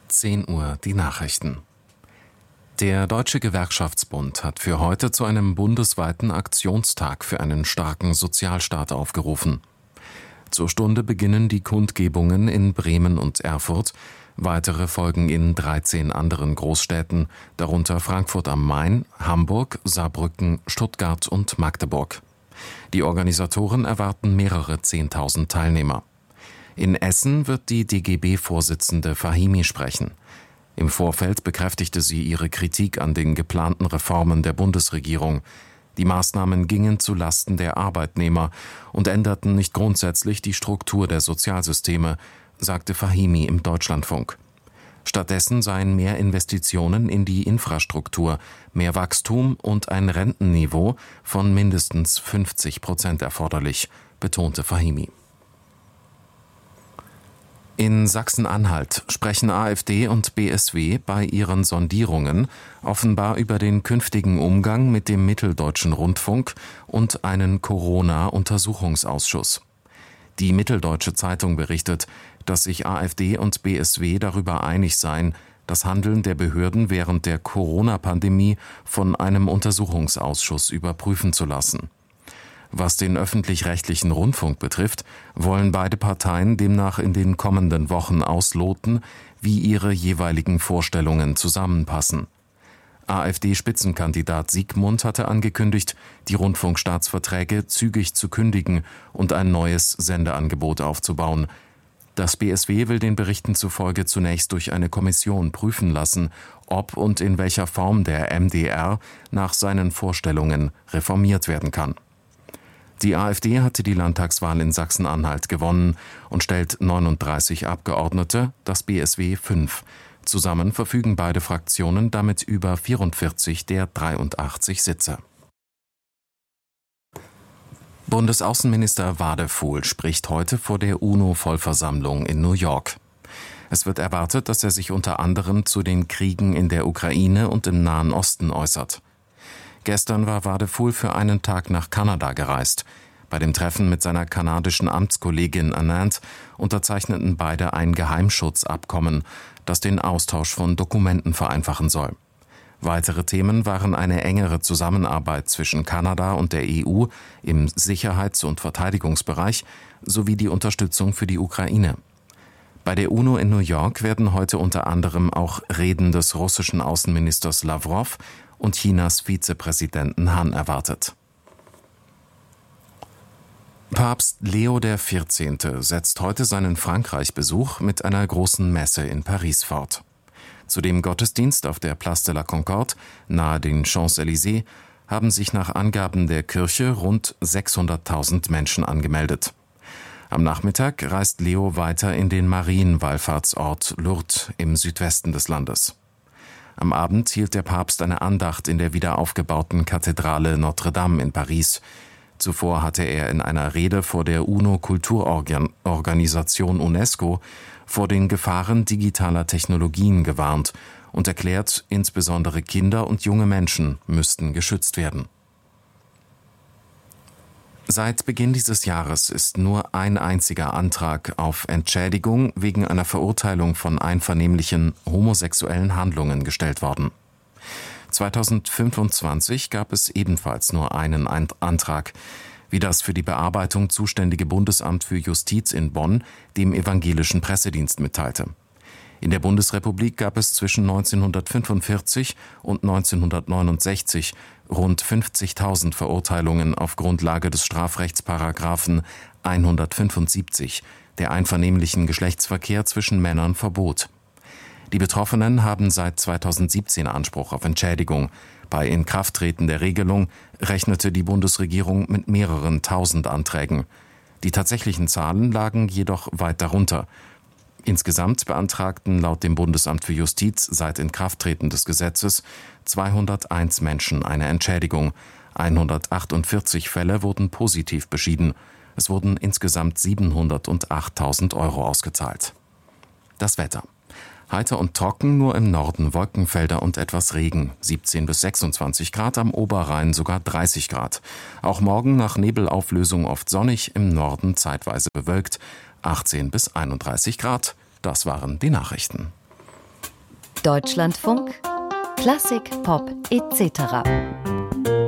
10 Uhr die Nachrichten. Der Deutsche Gewerkschaftsbund hat für heute zu einem bundesweiten Aktionstag für einen starken Sozialstaat aufgerufen. Zur Stunde beginnen die Kundgebungen in Bremen und Erfurt, weitere folgen in 13 anderen Großstädten, darunter Frankfurt am Main, Hamburg, Saarbrücken, Stuttgart und Magdeburg. Die Organisatoren erwarten mehrere 10.000 Teilnehmer. In Essen wird die DGB-Vorsitzende Fahimi sprechen. Im Vorfeld bekräftigte sie ihre Kritik an den geplanten Reformen der Bundesregierung. Die Maßnahmen gingen zu Lasten der Arbeitnehmer und änderten nicht grundsätzlich die Struktur der Sozialsysteme, sagte Fahimi im Deutschlandfunk. Stattdessen seien mehr Investitionen in die Infrastruktur, mehr Wachstum und ein Rentenniveau von mindestens 50% erforderlich, betonte Fahimi. In Sachsen-Anhalt sprechen AfD und BSW bei ihren Sondierungen offenbar über den künftigen Umgang mit dem Mitteldeutschen Rundfunk und einen Corona-Untersuchungsausschuss. Die Mitteldeutsche Zeitung berichtet, dass sich AfD und BSW darüber einig seien, das Handeln der Behörden während der Corona-Pandemie von einem Untersuchungsausschuss überprüfen zu lassen. Was den öffentlich-rechtlichen Rundfunk betrifft, wollen beide Parteien demnach in den kommenden Wochen ausloten, wie ihre jeweiligen Vorstellungen zusammenpassen. AfD-Spitzenkandidat Siegmund hatte angekündigt, die Rundfunkstaatsverträge zügig zu kündigen und ein neues Sendeangebot aufzubauen. Das BSW will den Berichten zufolge zunächst durch eine Kommission prüfen lassen, ob und in welcher Form der MDR nach seinen Vorstellungen reformiert werden kann. Die AfD hatte die Landtagswahl in Sachsen-Anhalt gewonnen und stellt 39 Abgeordnete, das BSW 5. Zusammen verfügen beide Fraktionen damit über 44 der 83 Sitze. Bundesaußenminister Wadefuhl spricht heute vor der UNO-Vollversammlung in New York. Es wird erwartet, dass er sich unter anderem zu den Kriegen in der Ukraine und im Nahen Osten äußert. Gestern war Wadefuhl für einen Tag nach Kanada gereist. Bei dem Treffen mit seiner kanadischen Amtskollegin Anand unterzeichneten beide ein Geheimschutzabkommen, das den Austausch von Dokumenten vereinfachen soll. Weitere Themen waren eine engere Zusammenarbeit zwischen Kanada und der EU im Sicherheits- und Verteidigungsbereich sowie die Unterstützung für die Ukraine. Bei der UNO in New York werden heute unter anderem auch Reden des russischen Außenministers Lawrow und Chinas Vizepräsidenten Han erwartet. Papst Leo XIV. Setzt heute seinen Frankreich-Besuch mit einer großen Messe in Paris fort. Zu dem Gottesdienst auf der Place de la Concorde, nahe den Champs-Élysées, haben sich nach Angaben der Kirche rund 600.000 Menschen angemeldet. Am Nachmittag reist Leo weiter in den Marienwallfahrtsort Lourdes im Südwesten des Landes. Am Abend hielt der Papst eine Andacht in der wiederaufgebauten Kathedrale Notre-Dame in Paris. Zuvor hatte er in einer Rede vor der UNO-Kulturorganisation UNESCO vor den Gefahren digitaler Technologien gewarnt und erklärt, insbesondere Kinder und junge Menschen müssten geschützt werden. Seit Beginn dieses Jahres ist nur ein einziger Antrag auf Entschädigung wegen einer Verurteilung von einvernehmlichen homosexuellen Handlungen gestellt worden. 2025 gab es ebenfalls nur einen Antrag, wie das für die Bearbeitung zuständige Bundesamt für Justiz in Bonn dem evangelischen Pressedienst mitteilte. In der Bundesrepublik gab es zwischen 1945 und 1969 rund 50.000 Verurteilungen auf Grundlage des Strafrechtsparagraphen 175, der einvernehmlichen Geschlechtsverkehr zwischen Männern verbot. Die Betroffenen haben seit 2017 Anspruch auf Entschädigung. Bei Inkrafttreten der Regelung rechnete die Bundesregierung mit mehreren tausend Anträgen. Die tatsächlichen Zahlen lagen jedoch weit darunter. Insgesamt beantragten laut dem Bundesamt für Justiz seit Inkrafttreten des Gesetzes 201 Menschen eine Entschädigung. 148 Fälle wurden positiv beschieden. Es wurden insgesamt 708.000 Euro ausgezahlt. Das Wetter. Heiter und trocken, nur im Norden Wolkenfelder und etwas Regen, 17 bis 26 Grad, am Oberrhein sogar 30 Grad. Auch morgen nach Nebelauflösung oft sonnig, im Norden zeitweise bewölkt, 18 bis 31 Grad. Das waren die Nachrichten. Deutschlandfunk Klassik, Pop etc.